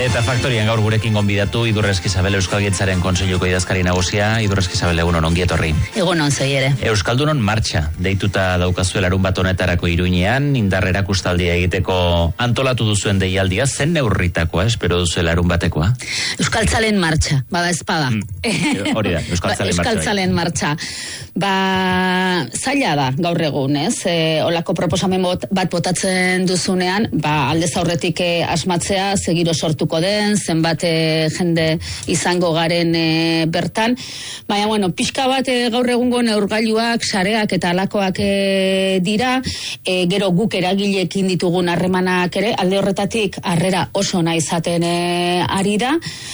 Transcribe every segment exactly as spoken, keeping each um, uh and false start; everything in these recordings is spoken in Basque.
Eta faktorian gaur gurekin gonbidatu Idurre Eskizabel Euskalgintzaren Kontseiluko idazkari nagusia. Idurre Eskizabel, egunon, ongi etorri. Egunon, zoi ere. Euskaldunon martxa deituta daukazuela larun bat honetarako Iruñean, indar erakustaldia egiteko antolatu duzuen deialdia, zen neurritakoa, espero duzu larun batekoa? Euskaltzalen martxa, bada espada. Mm. Hori da, Euskaltzalen martxa. Euskaltzalen martxa. Ba, zaila da gaur egun, ez? E, olako proposamen bat botatzen duzunean, ba, aldez aurretik e, asmatzea, segiro sortuko den, zenbat e, jende izango garen e, bertan. Baina, bueno, pixka bat e, gaur egungo neurgailuak, sareak eta alakoak e, dira, e, gero guk eragileekin ditugun harremanak ere, alde horretatik harrera oso nahi izaten e, ari da,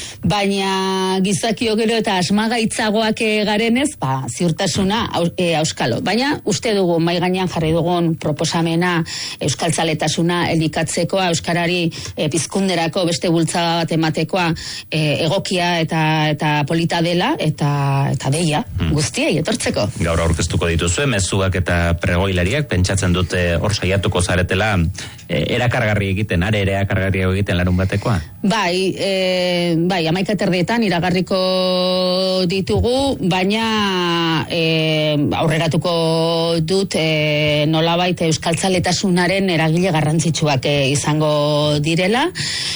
baina gizakio gero eta asmagaitzagoak e, garenez, ba, ziurtasuna aus, e, auskalo. Baina, uste dugu, mai gainean jarri dugun proposamena euskaltzaletasuna elikatzekoa, euskarari e, pizkunderako beste bultzada bat ematekoa e, egokia eta eta polita dela, eta eta deia, hmm. guztiei etortzeko. Gaur aurkeztuko dituzue, mezuak eta pregoilariak, pentsatzen dute hor saiatuko zaretela e, erakargarri egiten, are ere erakargarri egiten larun batekoa? Bai, e, bai, amaika terdietan iragarriko ditugu, baina e, aurreratuko dut e, nolabait euskaltzaletasunaren eragile garrantzitsuak e, izango direla.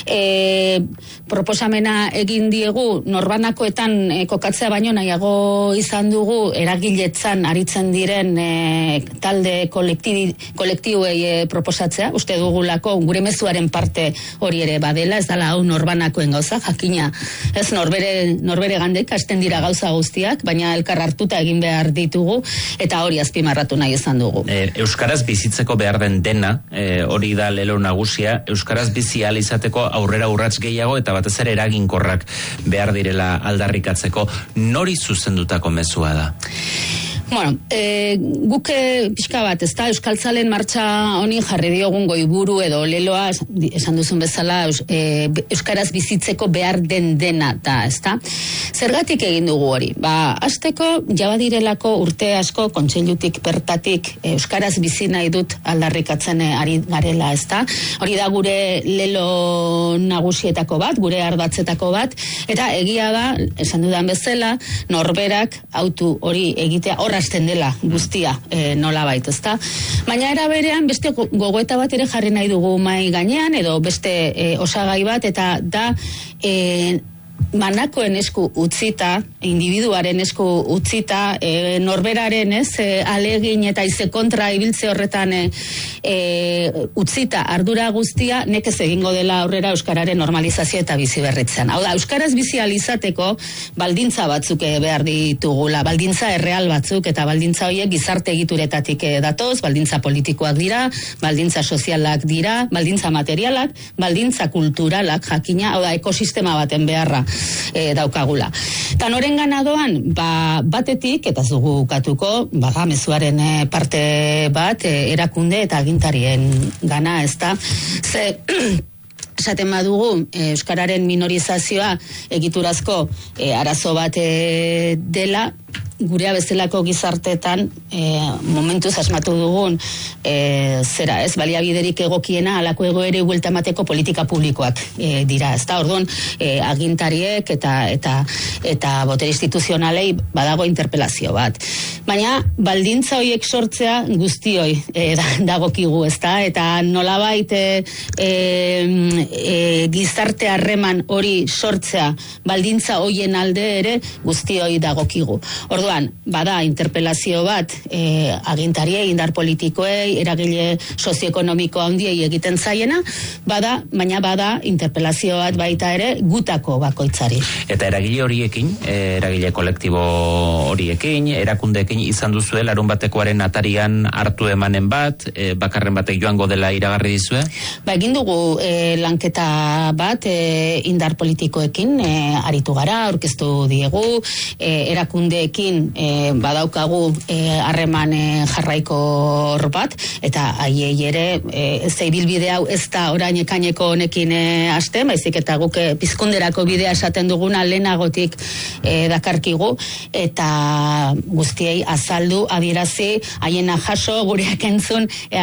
E, proposamena egin diegu norbanakoetan e, kokatzea baino nahiago izan dugu eragiletzan aritzen diren e, talde kolektibuei e, proposatzea. Uste dugulako gure mezuaren parte hori ere badela, ez dela hau norbanakoen gauza, jakina. Ez norbere, norbere gandek hasten dira gauza guztiak, baina elkar hartuta egin behar ditugu, eta hori azpimarratu nahi izan dugu. E, Euskaraz bizitzeko behar den dena, e, hori da lelo nagusia, Euskaraz bizi ahal izateko aurrera urrats gehiago eta batez ere eraginkorrak behar direla aldarrikatzeko, nori zuzendutako mezua da? Bueno, e, guk pixka bat, ez da, euskaltzalen martxa honi jarri diogun goiburu edo leloa, esan duzun bezala, eus, e, euskaraz bizitzeko behar den dena da, ez da? Zergatik egin dugu hori? Ba, hasteko jabadirelako urte asko kontseilutik bertatik euskaraz bizi nahi dut aldarrikatzen ari garela, ez da? Hori da gure lelo nagusietako bat, gure ardatzetako bat, eta egia da, esan dudan bezala, norberak autu hori egitea horra hasten dela guztia e, nola bait, ezta? Baina era berean beste gogoeta bat ere jarri nahi dugu mai gainean, edo beste e, osagai bat, eta da e, manakoen esku utzita, individuaren esku utzita, e, norberaren ez, e, alegin eta ize kontra ibiltze horretan e, e, utzita ardura guztia, nekez egingo dela aurrera euskararen normalizazio eta bizi berritzen. Hau da, euskaraz bizi alizateko baldintza batzuk behar ditugula, baldintza erreal batzuk, eta baldintza horiek gizarte egituretatik datoz, baldintza politikoak dira, baldintza sozialak dira, baldintza materialak, baldintza kulturalak, jakina, hau da, ekosistema baten beharra E, daukagula. Eta noren gana doan, ba, batetik, eta ez dugu ukatuko, ba, mezuaren e, parte bat, e, erakunde eta agintarien gana, ez da. Ze, esaten badugu, e, euskararen minorizazioa egiturazko e, arazo bat e, dela, gurea bezalako gizartetan e, momentuz asmatu dugun e, zera, ez, baliabiderik egokiena alako egoere huelta emateko politika publikoak e, dira, ez da, orduan e, agintariek eta eta eta botere instituzionalei badago interpelazio bat. Baina baldintza horiek sortzea guztioi e, dagokigu, ez da, eta nolabait e, e, e, gizarte harreman hori sortzea baldintza horien alde ere guztioi dagokigu. Orduan, bada interpelazio bat e, agintariei, indar politikoei, eragile sozioekonomiko handiei egiten zaiena, bada, baina bada interpelazio bat baita ere gutako bakoitzari. Eta eragile horiekin, eragile kolektibo horiekin, erakundeekin izan duzue larun batekoaren atarian hartu emanen bat, e, bakarren batek joango dela iragarri dizue? Ba, egin dugu e, lanketa bat e, indar politikoekin e, aritu gara, aurkeztu diegu, e, erakundeekin E, badaukagu harreman e, e, jarraikor bat, eta haiei ere e, ez da ibilbide hau ez da orain ekaineko honekin e, hasten, baizik eta guk e, pizkunderako bidea esaten duguna lehenagotik e, dakarkigu, eta guztiei azaldu, adierazi, haiena jaso, gureak entzun, e,